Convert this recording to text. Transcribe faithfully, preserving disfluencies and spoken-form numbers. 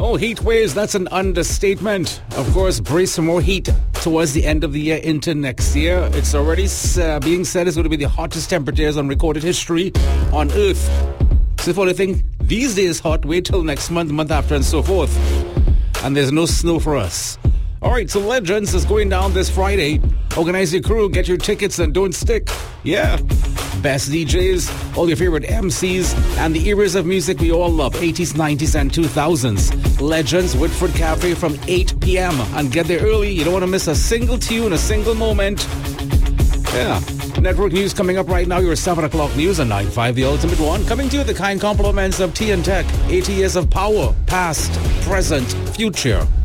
Oh, heat waves, that's an understatement. Of course, brace for more heat towards the end of the year into next year. It's already uh, being said it's going to be the hottest temperatures on recorded history on Earth. So if you think these days hot, wait till next month, the month after, and so forth. And there's no snow for us. All right, so Legends is going down this Friday. Organize your crew, get your tickets, and don't stick. Yeah. Best D Js, all your favorite M Cs, and the eras of music we all love, eighties, nineties, and two thousands. Legends, Whitford Cafe from eight p.m. And get there early. You don't want to miss a single tune, a single moment. Yeah. Network news coming up right now. Your seven o'clock news on nine five, The Ultimate One. Coming to you the kind compliments of T and Tech. eighty years of power, past, present, future.